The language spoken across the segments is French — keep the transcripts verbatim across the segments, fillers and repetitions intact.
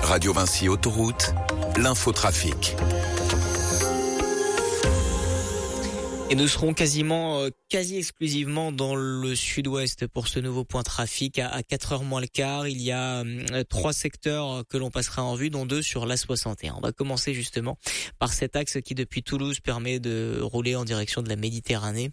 Radio Vinci Autoroute, l'infotrafic. Et nous serons quasiment, euh, quasi exclusivement dans le sud-ouest pour ce nouveau point trafic à, à quatre heures moins le quart. Il y a euh, trois secteurs que l'on passera en vue, dont deux sur l'A soixante et un. On va commencer justement par cet axe qui depuis Toulouse permet de rouler en direction de la Méditerranée.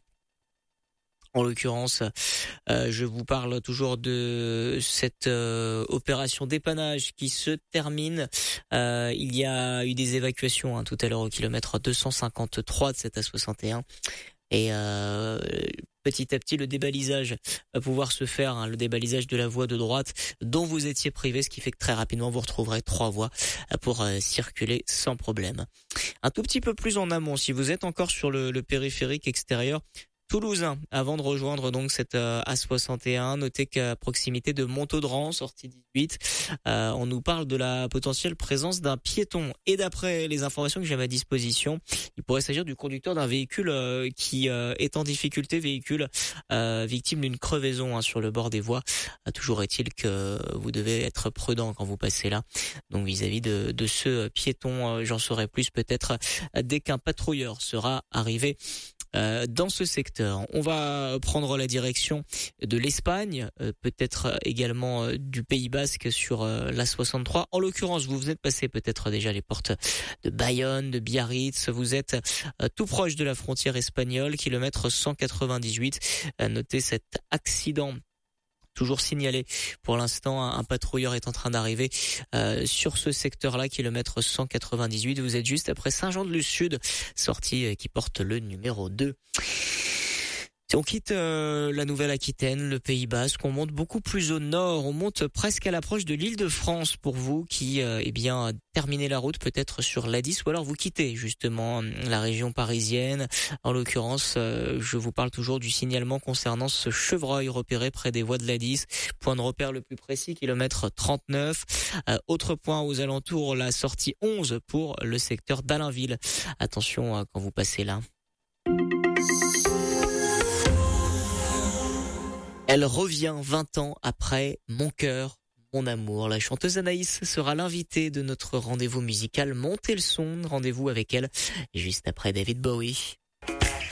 En l'occurrence, euh, je vous parle toujours de cette euh, opération dépannage qui se termine. Euh, il y a eu des évacuations hein, tout à l'heure au kilomètre deux cent cinquante-trois de cette A soixante et un. Et euh, petit à petit, le débalisage va pouvoir se faire, hein, le débalisage de la voie de droite dont vous étiez privé, ce qui fait que très rapidement, vous retrouverez trois voies pour euh, circuler sans problème. Un tout petit peu plus en amont, si vous êtes encore sur le, le périphérique extérieur, toulousain, avant de rejoindre donc cette euh, A soixante et un, notez qu'à proximité de Montaudran, sortie dix-huit, euh, on nous parle de la potentielle présence d'un piéton. Et d'après les informations que j'ai à ma disposition, il pourrait s'agir du conducteur d'un véhicule euh, qui euh, est en difficulté, véhicule euh, victime d'une crevaison hein, sur le bord des voies. Euh, toujours est-il que vous devez être prudent quand vous passez là. Donc vis-à-vis de, de ce piéton, euh, j'en saurai plus peut-être euh, dès qu'un patrouilleur sera arrivé Euh, dans ce secteur. On va prendre la direction de l'Espagne, euh, peut-être également euh, du Pays Basque sur euh, l'A soixante-trois. En l'occurrence, vous venez de passer peut-être déjà les portes de Bayonne, de Biarritz. Vous êtes euh, tout proche de la frontière espagnole, kilomètre cent quatre-vingt-dix-huit. Euh, notez cet accident. Toujours signalé. Pour l'instant, un, un patrouilleur est en train d'arriver euh, sur ce secteur-là, kilomètre cent quatre-vingt-dix-huit. Vous êtes juste après Saint-Jean-de-Luz-Sud, sortie euh, qui porte le numéro deux. Si on quitte euh, la Nouvelle-Aquitaine, le Pays Basque, on monte beaucoup plus au nord, on monte presque à l'approche de l'Île-de-France pour vous qui, euh, eh bien, terminez la route peut-être sur l'A dix ou alors vous quittez justement la région parisienne. En l'occurrence, euh, je vous parle toujours du signalement concernant ce chevreuil repéré près des voies de l'A dix. Point de repère le plus précis, kilomètre trente-neuf. Euh, autre point aux alentours, la sortie onze pour le secteur d'Allainville. Attention euh, quand vous passez là. Elle revient vingt ans après Mon cœur, mon amour. La chanteuse Anaïs sera l'invitée de notre rendez-vous musical Montez le son. Rendez-vous avec elle juste après David Bowie.